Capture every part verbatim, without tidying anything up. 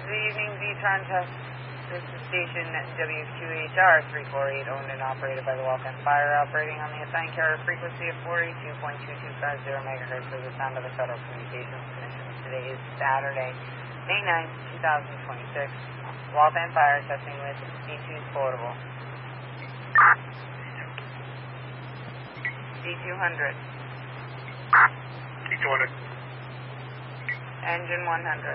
Good evening, V-Tron Test. This is station W Q H R three four eight, owned and operated by the Waltham Fire, operating on the assigned carrier frequency of four eighty-two point two two five zero megahertz for the sound of the Federal Communications Commission. Today is Saturday, May ninth, two thousand twenty-six. Waltham Fire testing with C two's portable. C two hundred. C two hundred. Engine one hundred.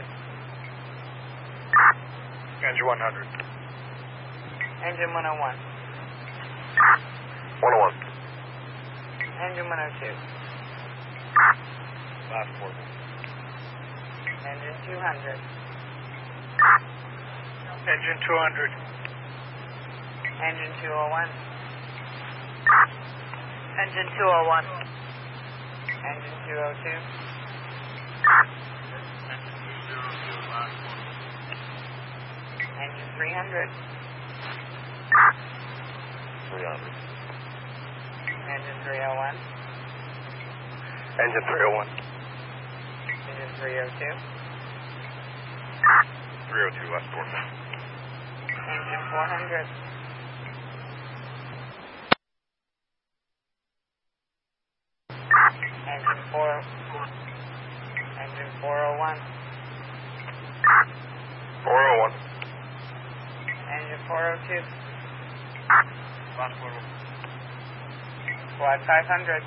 Engine one hundred. Engine one oh one. one oh one. Engine one oh two. Last port. Engine two hundred. Engine two hundred. Engine two oh one. Engine two oh one. Engine two oh two. Engine three hundred. three hundred. Engine three oh one. Engine three oh one. Engine three oh two. three oh two, last port. Engine four hundred. Engine four. Engine four oh one. four oh one. Engine four oh two. Last port. Squad five hundred.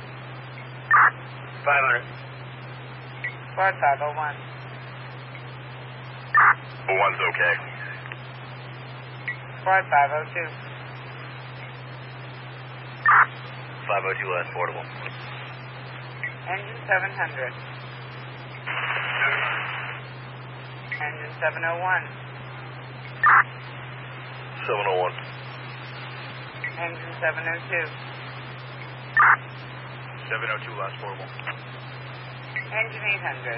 five hundred. Squad five oh one. oh one's okay. Squad five oh two. five oh two, last portable. Engine seven hundred. Engine seven oh one. seven oh one. Engine seven oh two. seven oh two, last portable. Engine eight hundred.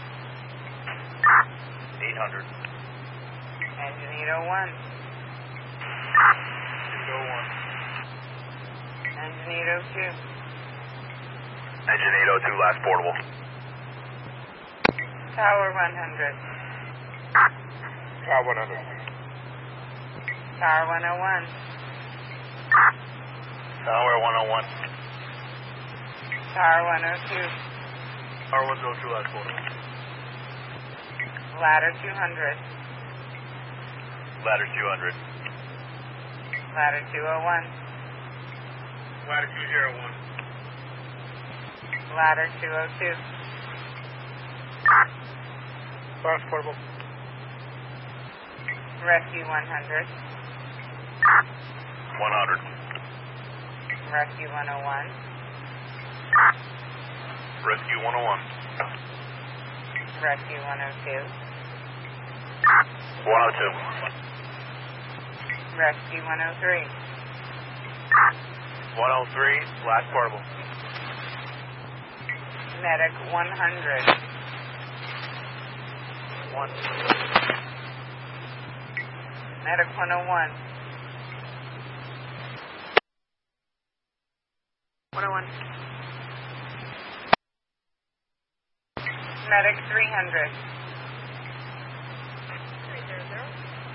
eight hundred. Engine eight oh one. eight oh one. Engine eight oh two. Engine eight oh two, last portable. Tower one hundred. Tower one hundred. Tower one oh one. Tower one oh one. Tower one oh two. Tower one oh two, last portable. Ladder two hundred. Ladder two hundred. Ladder two oh one. Ladder two oh one. Ladder two oh two. Last portable. Rescue one hundred. one hundred. Rescue one oh one. Rescue one oh one. Rescue one oh two. one oh two. Rescue one oh three. one oh three, last portable. Medic one hundred. One. Medic one oh one. one oh one. Medic three hundred. three hundred.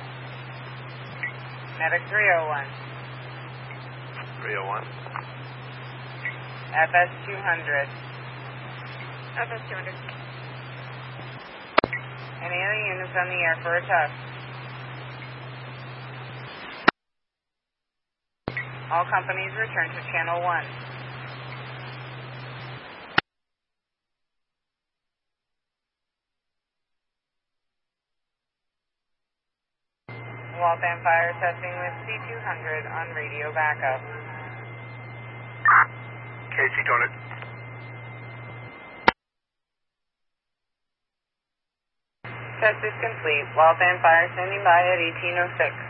Medic three oh one. three oh one. F S two hundred. F S two hundred. Any other units on the air for a test? All companies return to channel one. Waltham Fire testing with C two hundred on radio backup. K C two hundred. Test is complete. Waltham Fire standing by at eighteen oh six.